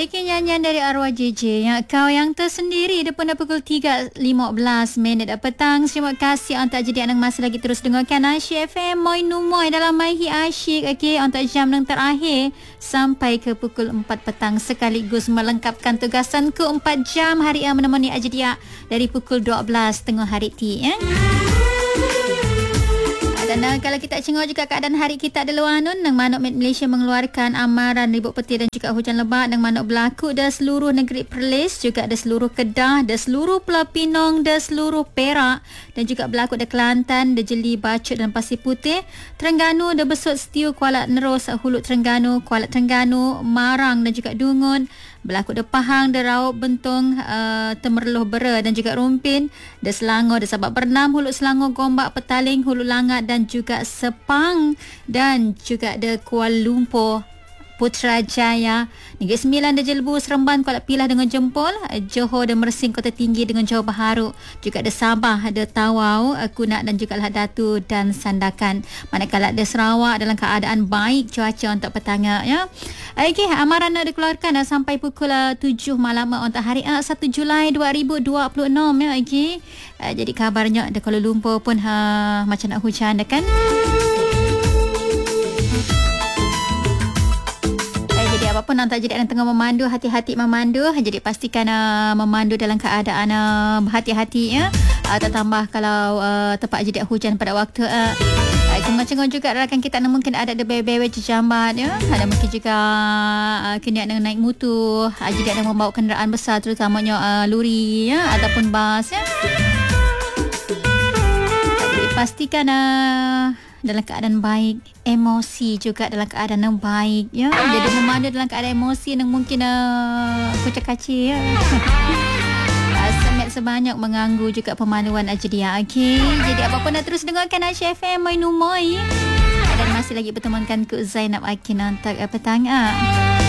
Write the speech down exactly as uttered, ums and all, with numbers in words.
Iki nyanyian dari arwah J J yang kau yang tersendiri depan dah pukul tiga lima belas minit petang. Terima kasih untuk jadi anak masih lagi terus dengarkan Asyik F M Moi Numoy dalam Maihi Asyik. Okey, untuk jam yang terakhir sampai ke pukul empat petang sekaligus melengkapkan tugasan ke empat jam hari yang menemani Ajidia dari pukul dua belas tengah hari ti eh. Dan uh, kalau kita tengok juga keadaan hari kita di luar nun, nang manuk Malaysia mengeluarkan amaran ribut petir dan juga hujan lebat nang manuk berlaku di seluruh negeri Perlis, juga di seluruh Kedah, di seluruh Pulau Pinang, di seluruh Perak dan juga berlaku di Kelantan, di Jeli, Bachut dan Pasir Putih, Terengganu, di Besut, Setiu, Kuala Nerus, Hulu Terengganu, Kuala Terengganu, Marang dan juga Dungun, berlaku di Pahang, di Raub, Bentong, uh, Temerloh, Bera dan juga Rumpin, di Selangor, di Sabak Bernam, Hulu Selangor, Gombak, Petaling, Hulu Langat dan juga Sepang dan juga di Kuala Lumpur, Putrajaya, Negeri Sembilan, di Jelbu, Seremban, Kuala Pilah dengan Jempol, Johor dan Mersing, Kota Tinggi dengan Johor Bahru, juga di Sabah, ada Tawau, Kunak dan juga Lahad Datu dan Sandakan. Manakala di Sarawak dalam keadaan baik cuaca untuk petang ya. Okey, amaran dikeluarkan sampai pukul tujuh malam untuk hari satu Julai dua ribu dua puluh enam ya. Okey. Jadi kabarnya di Kuala Lumpur pun ha, macam nak hujan dah kan. Jadi apapun anda jadi anda tengah memandu, hati-hati memandu. Jadi pastikan uh, memandu dalam keadaan uh, berhati-hati ya. Uh, tertambah kalau uh, tempat jadi hujan pada waktu uh, uh, cengok-cengok juga rakan kita mungkin ada de bewe jejambat ya. Ada mungkin juga uh, kena nak naik mutu, uh, jadi ada membawa kenderaan besar terutamanya uh, lori ya ataupun bas ya. Uh, jadi pastikan uh, dalam keadaan baik, emosi juga dalam keadaan yang baik ya. Jadi memandu dalam keadaan emosi yang mungkin uh, kucak-kacir ya. uh, semet sebanyak mengganggu juga pemanduan Ajidia. Okey, jadi apapun dah terus dengarkan Asyik F M Moi Numoy. Dan masih lagi bertemankan ku Zainab Akin untuk petang.